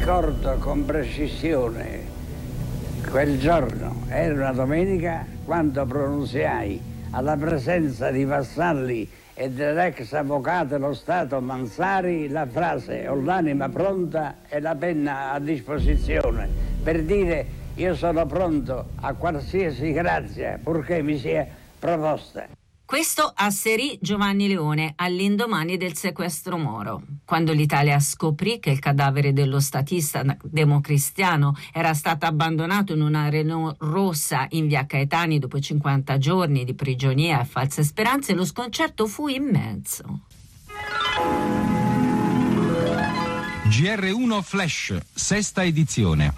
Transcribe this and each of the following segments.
ricordo con precisione quel giorno, era una domenica, quando pronunziai alla presenza di vassalli e dell'ex avvocato dello Stato Mansari la frase "ho l'anima pronta e la penna a disposizione", per dire io sono pronto a qualsiasi grazia purché mi sia proposta. Questo asserì Giovanni Leone all'indomani del sequestro Moro, quando l'Italia scoprì che il cadavere dello statista democristiano era stato abbandonato in una Renault rossa in via Caetani dopo 50 giorni di prigionia e false speranze. Lo sconcerto fu immenso. GR1 Flash, sesta edizione.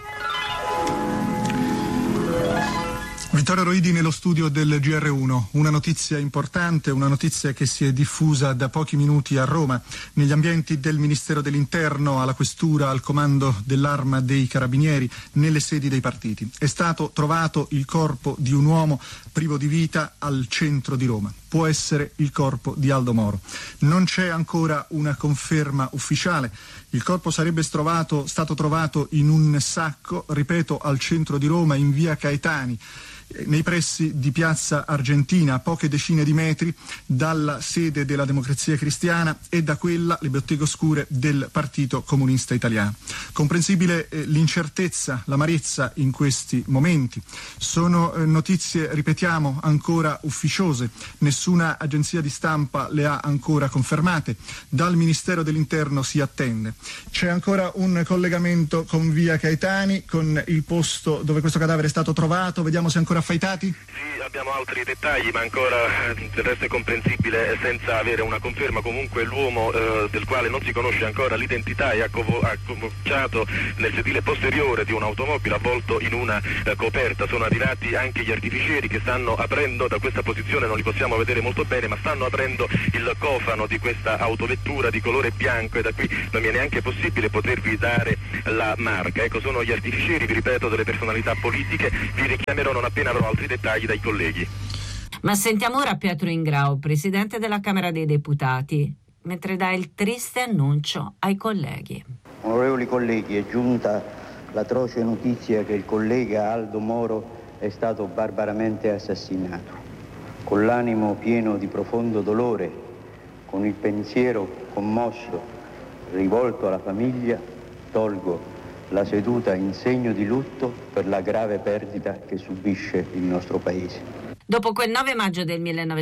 Vittorio Roidi nello studio del GR1, una notizia importante, una notizia che si è diffusa da pochi minuti a Roma, negli ambienti del Ministero dell'Interno, alla Questura, al comando dell'Arma dei Carabinieri, nelle sedi dei partiti. È stato trovato il corpo di un uomo privo di vita al centro di Roma. Può essere il corpo di Aldo Moro. Non c'è ancora una conferma ufficiale. Il corpo sarebbe stato trovato in un sacco, ripeto, al centro di Roma, in via Caetani, nei pressi di Piazza Argentina, a poche decine di metri dalla sede della Democrazia Cristiana e da quella, le botteghe oscure, del Partito Comunista Italiano. Comprensibile l'incertezza, l'amarezza in questi momenti. Sono notizie, ripetiamo, ancora ufficiose. Nessuna agenzia di stampa le ha ancora confermate. Dal Ministero dell'Interno si attende. C'è ancora un collegamento con via Caetani, con il posto dove questo cadavere è stato trovato. Vediamo se ancora affaitati? Sì, abbiamo altri dettagli, ma ancora del resto è comprensibile senza avere una conferma. Comunque l'uomo del quale non si conosce ancora l'identità è accovacciato nel sedile posteriore di un'automobile avvolto in una coperta. Sono arrivati anche gli artificieri che stanno aprendo, da questa posizione non li possiamo vedere molto bene, ma stanno aprendo il cofano di questa autovettura di colore bianco e da qui non mi è neanche possibile potervi dare la marca. Ecco, sono gli artificieri, vi ripeto, delle personalità politiche. Vi richiamerò non appena avrò altri dettagli dai colleghi. Ma sentiamo ora Pietro Ingrao, presidente della Camera dei Deputati, mentre dà il triste annuncio ai colleghi. Onorevoli colleghi, è giunta l'atroce notizia che il collega Aldo Moro è stato barbaramente assassinato. Con l'animo pieno di profondo dolore, con il pensiero commosso rivolto alla famiglia, tolgo la seduta in segno di lutto per la grave perdita che subisce il nostro Paese. Dopo quel 9 maggio del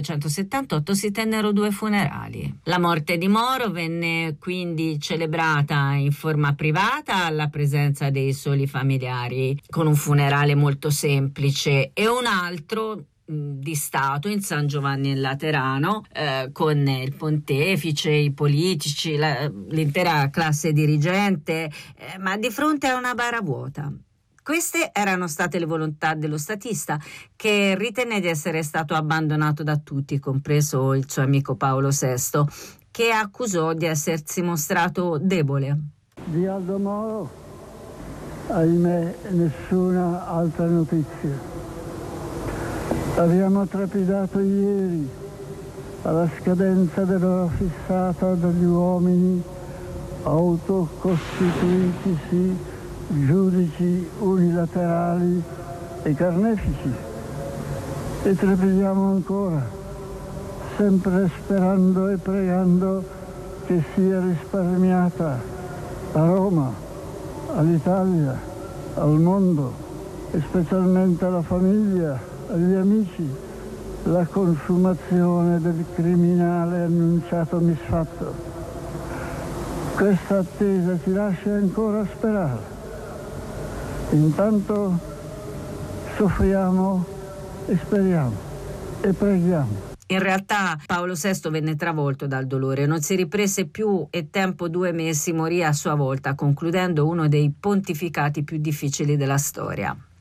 1978 si tennero 2 funerali. La morte di Moro venne quindi celebrata in forma privata alla presenza dei soli familiari, con un funerale molto semplice, e un altro di Stato in San Giovanni in Laterano, con il pontefice, i politici, l'intera classe dirigente, ma di fronte a una bara vuota. Queste erano state le volontà dello statista, che ritenne di essere stato abbandonato da tutti, compreso il suo amico Paolo VI, che accusò di essersi mostrato debole. Di Aldo Moro, ahimè, nessuna altra notizia. Abbiamo trepidato ieri alla scadenza dell'ora fissata dagli uomini autocostituitisi giudici unilaterali e carnefici, e trepidiamo ancora, sempre sperando e pregando che sia risparmiata a Roma, all'Italia, al mondo e specialmente alla famiglia, agli amici, la consumazione del criminale annunciato misfatto. Questa attesa ci lascia ancora sperare. Intanto soffriamo e speriamo e preghiamo. In realtà Paolo VI venne travolto dal dolore, non si riprese più e tempo 2 mesi morì a sua volta, concludendo uno dei pontificati più difficili della storia.